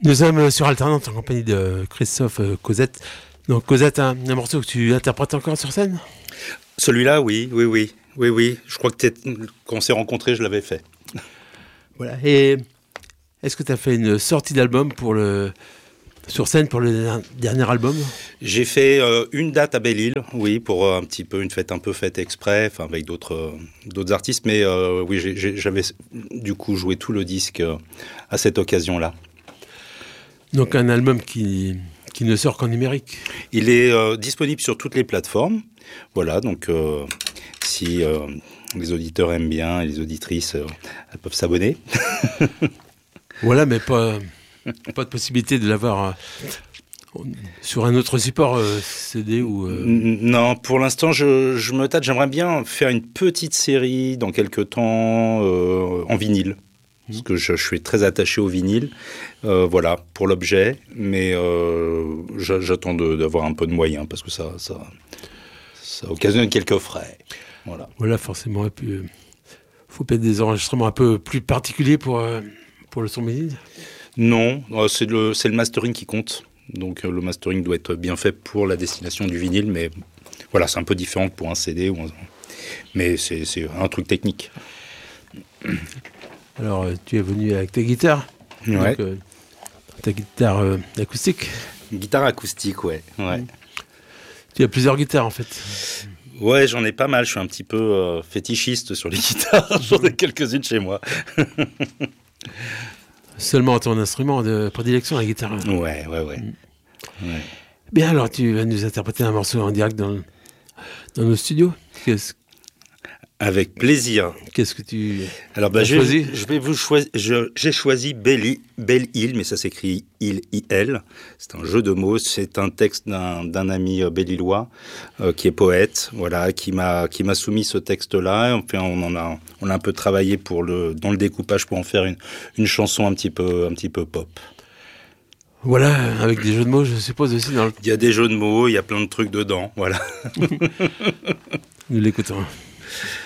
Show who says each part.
Speaker 1: Nous sommes sur Alternante en compagnie de Christophe Cosette. Donc Cosette, un morceau que tu interprètes encore sur scène ?
Speaker 2: Celui-là, oui. Je crois que quand on s'est rencontrés, je l'avais fait.
Speaker 1: Voilà. Et est-ce que tu as fait une sortie d'album sur scène pour le dernier album ?
Speaker 2: J'ai fait une date à Belle-Île, oui, pour un petit peu une fête exprès, enfin avec d'autres artistes, mais oui, j'avais du coup joué tout le disque à cette occasion-là.
Speaker 1: Donc un album qui ne sort qu'en numérique.
Speaker 2: Il est disponible sur toutes les plateformes. Voilà, donc si les auditeurs aiment bien et les auditrices, elles peuvent s'abonner.
Speaker 1: Voilà, mais pas de possibilité de l'avoir sur un autre support CD ou...
Speaker 2: Non, pour l'instant, je me tâte. J'aimerais bien faire une petite série dans quelques temps en vinyle. Parce que je suis très attaché au vinyle, voilà, pour l'objet, mais j'attends d'avoir un peu de moyens, parce que ça occasionne quelques frais.
Speaker 1: Voilà, forcément, et puis il faut peut-être des enregistrements un peu plus particuliers pour le son vinyle.
Speaker 2: Non, c'est le mastering qui compte, donc le mastering doit être bien fait pour la destination du vinyle, mais voilà, c'est un peu différent que pour un CD, mais c'est un truc technique.
Speaker 1: Alors, tu es venu avec ta guitare.
Speaker 2: Ouais.
Speaker 1: Donc, ta guitare acoustique.
Speaker 2: Une guitare acoustique, ouais.
Speaker 1: Tu as plusieurs guitares, en fait.
Speaker 2: Ouais, j'en ai pas mal. Je suis un petit peu fétichiste sur les guitares. J'en ai quelques-unes chez moi.
Speaker 1: Seulement ton instrument de prédilection, la guitare.
Speaker 2: Ouais.
Speaker 1: Bien, alors, tu vas nous interpréter un morceau en direct dans nos studios.
Speaker 2: Avec plaisir.
Speaker 1: Qu'est-ce que tu
Speaker 2: as
Speaker 1: choisi ?
Speaker 2: J'ai choisi Belle-Île, mais ça s'écrit Il-I-L. C'est un jeu de mots. C'est un texte d'un ami belle-îlois qui est poète, voilà, qui m'a soumis ce texte-là. Enfin, on a un peu travaillé dans le découpage pour en faire une chanson un petit peu pop.
Speaker 1: Voilà, avec des jeux de mots, je suppose aussi.
Speaker 2: Il y a des jeux de mots, il y a plein de trucs dedans, voilà.
Speaker 1: Nous l'écoutons.